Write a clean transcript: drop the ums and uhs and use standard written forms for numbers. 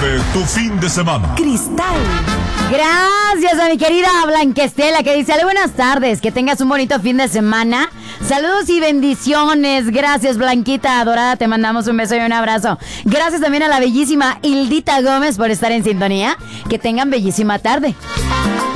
vive tu fin de semana. Cristal. Gracias a mi querida Blanquestela que dice: buenas tardes, que tengas un bonito fin de semana. Saludos y bendiciones. Gracias, Blanquita adorada, te mandamos un beso y un abrazo. Gracias también a la bellísima Hildita Gómez por estar en sintonía. Que tengan bellísima tarde.